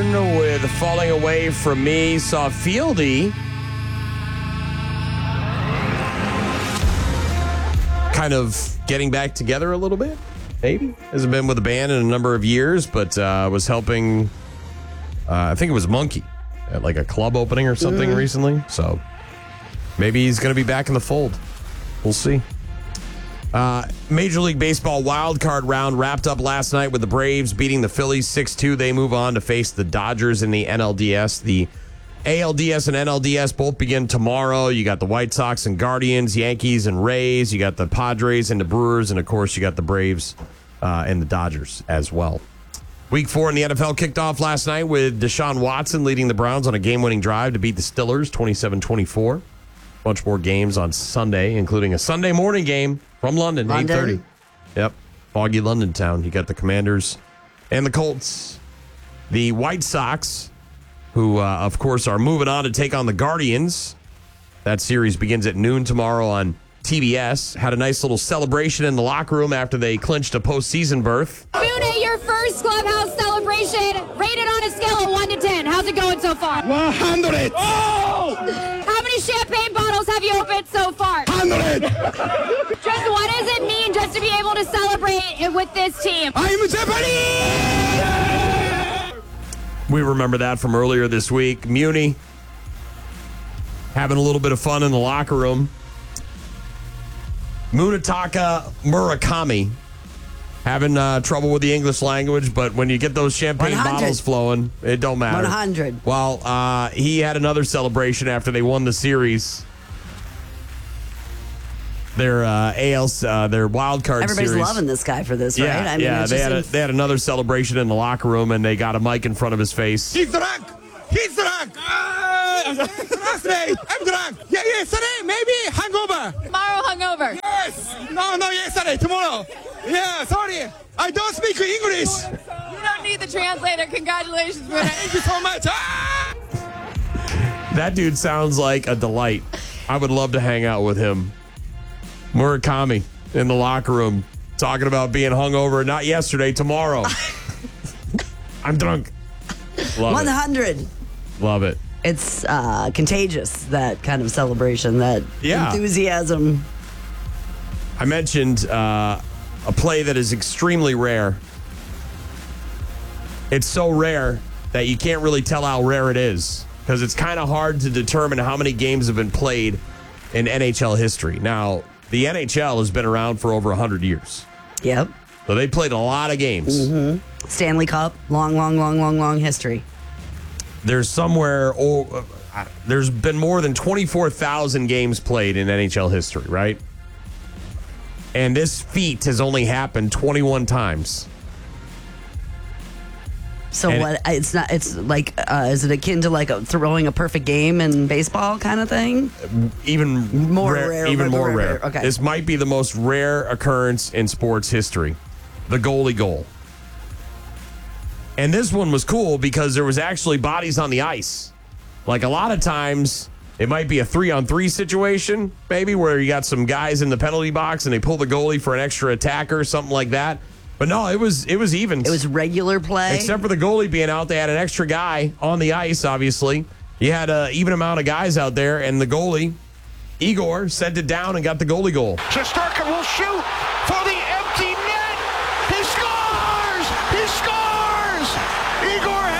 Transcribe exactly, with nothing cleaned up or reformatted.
Burn with Falling Away From Me. Saw Fieldy kind of getting back together a little bit, maybe. Hasn't been with a band in a number of years, but uh, was helping, uh, I think it was Monkey, at like a club opening or something mm. recently. So maybe he's going to be back in the fold. We'll see. Uh, Major League Baseball wild card round wrapped up last night with the Braves beating the Phillies six two. They move on to face the Dodgers in the N L D S. The A L D S and N L D S both begin tomorrow. You got the White Sox and Guardians, Yankees and Rays. You got the Padres and the Brewers. And, of course, you got the Braves uh, and the Dodgers as well. Week four in the N F L kicked off last night with Deshaun Watson leading the Browns on a game-winning drive to beat the Steelers twenty-seven twenty-four. Bunch more games on Sunday, including a Sunday morning game from London, eight thirty. Yep, foggy London town. You got the Commanders and the Colts. The White Sox, who, uh, of course, are moving on to take on the Guardians. That series begins at noon tomorrow on T B S. Had a nice little celebration in the locker room after they clinched a postseason berth. Mooney, your first clubhouse celebration, rated on a scale of one to ten. How's it going so far? one hundred. Oh! How many champagne bottles have you opened so far? one hundred. Just what does it mean just to be able to celebrate it with this team? I'm Japanese! We remember that from earlier this week. Muni having a little bit of fun in the locker room. Munetaka Murakami having uh, trouble with the English language, but when you get those champagne one hundred bottles flowing, it don't matter. one hundred. Well, uh, he had another celebration after they won the series. Their uh, A L, uh, their wild card Everybody's series. loving this guy for this, yeah, right? I mean, yeah. it They just had a, seems- they had another celebration in the locker room, and they got a mic in front of his face. He's drunk! He's drunk! Uh, last night, I'm drunk! Yeah, yesterday, maybe hangover! Tomorrow hungover. Yes! No, no, yesterday, tomorrow! Yeah, sorry! I don't speak English! You don't need the translator. Congratulations, Mooney. Thank you so much! Ah! That dude sounds like a delight. I would love to hang out with him. Murakami in the locker room talking about being hungover. Not yesterday, tomorrow. I'm drunk. Love one it. hundred. Love it. It's uh, contagious, that kind of celebration, that Yeah. enthusiasm. I mentioned uh, a play that is extremely rare. It's so rare that you can't really tell how rare it is because it's kind of hard to determine how many games have been played in N H L history. Now, the N H L has been around for over one hundred years. Yep. So they played a lot of games. Mm-hmm. Stanley Cup, long, long, long, long, long history. There's somewhere, oh, uh, there's been more than twenty-four thousand games played in N H L history, right? And this feat has only happened twenty-one times. So And what? It's not. It's like, uh, is it akin to like a, throwing a perfect game in baseball kind of thing? Even More rare, rare, even rare, more rare, rare. rare. Okay. This might be the most rare occurrence in sports history. The goalie goal. And this one was cool because there was actually bodies on the ice. Like a lot of times, it might be a three-on-three situation, maybe, where you got some guys in the penalty box and they pull the goalie for an extra attacker or something like that. But no, it was it was even. It was regular play. Except for the goalie being out, they had an extra guy on the ice, obviously. You had an even amount of guys out there, and the goalie, Igor, sent it down and got the goalie goal. Shesterkin will shoot for the empty net. He scores! He scores! Igor